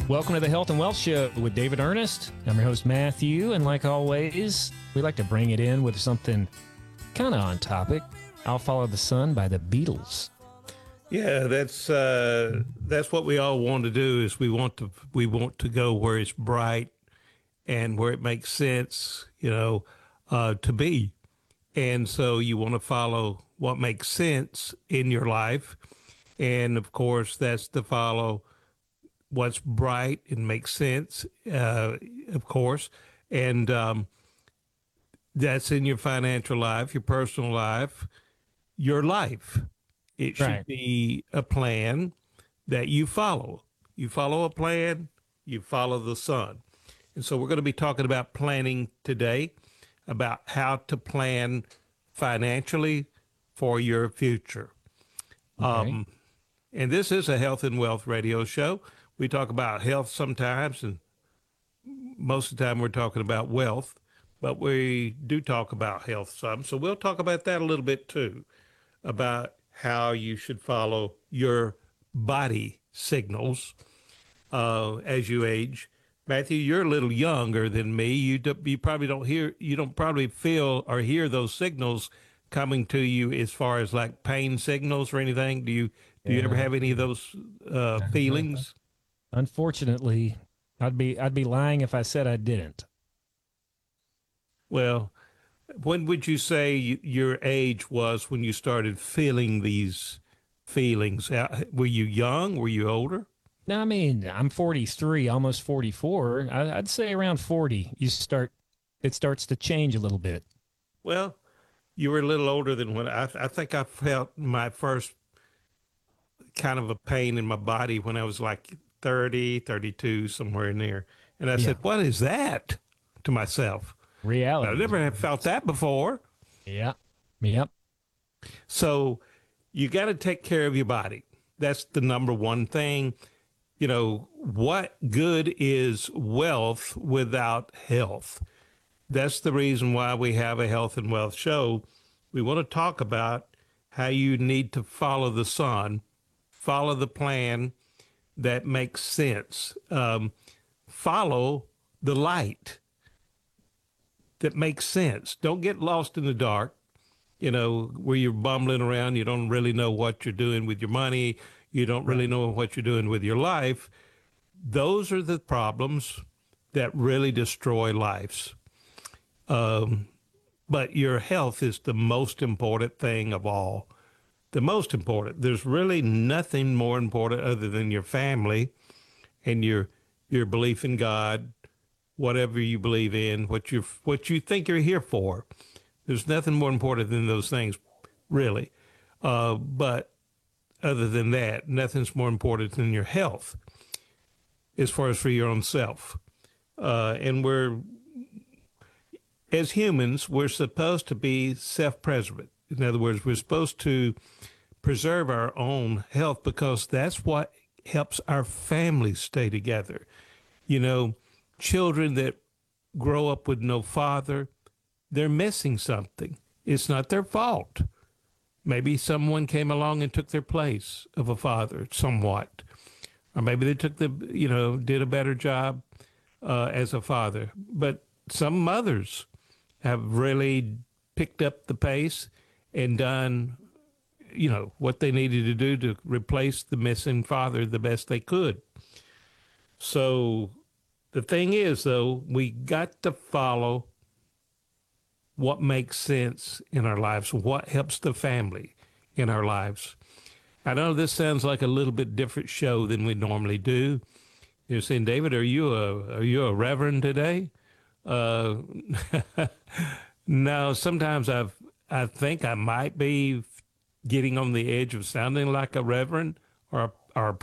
Welcome to the Health and Wealth Show with David Ernest. I'm your host, Matthew, and like always, we like to bring it in with something kind of on topic. I'll Follow the Sun by the Beatles. Yeah, that's what we all want to do. Is we want to go where it's bright and where it makes sense, to be. And so you want to follow what makes sense in your life, and of course, that's to follow what's bright and makes sense, of course, and that's in your financial life, your personal life, your life. It should Right. be a plan that you follow. You follow a plan, you follow the sun. And so we're going to be talking about planning today, about how to plan financially for your future. Okay. And this is a health and wealth radio show. We talk about health sometimes, and most of the time we're talking about wealth, but we do talk about health some. So we'll talk about that a little bit too, about how you should follow your body signals as you age. Matthew, you're a little younger than me. You probably don't probably feel or hear those signals coming to you as far as like pain signals or anything. Do you ever have any of those feelings? Unfortunately, I'd be lying if I said I didn't. Well, when would you say your age was when you started feeling these feelings? Were you young? Were you older? No, I mean, I'm 43, almost 44. I'd say around 40, it starts to change a little bit. Well, you were a little older than when I think I felt my first kind of a pain in my body when I was like 30, 32, somewhere in there. And I Yeah. said, what is that, to myself? I Reality. never have felt that before. Yeah. Yep. So you got to take care of your body. That's the number one thing. What good is wealth without health? That's the reason why we have a health and wealth show. We want to talk about how you need to follow the sun, follow the plan that makes sense, follow the light that makes sense. Don't get lost in the dark, where you're bumbling around. You don't really know what you're doing with your money. You don't really know what you're doing with your life. Those are the problems that really destroy lives. But your health is the most important thing of all. The most important. There's really nothing more important other than your family and your belief in God, whatever you believe in, what you think you're here for. There's nothing more important than those things, really. But other than that, nothing's more important than your health as far as for your own self. And as humans, we're supposed to be self-preservant. In other words, we're supposed to preserve our own health because that's what helps our families stay together. Children that grow up with no father, they're missing something. It's not their fault. Maybe someone came along and took their place of a father somewhat. Or maybe they did a better job as a father. But some mothers have really picked up the pace and done, what they needed to do to replace the missing father the best they could. So the thing is, though, we got to follow what makes sense in our lives, what helps the family in our lives. I know this sounds like a little bit different show than we normally do. You're saying, David, are you a reverend today? No, sometimes I think I might be getting on the edge of sounding like a reverend or a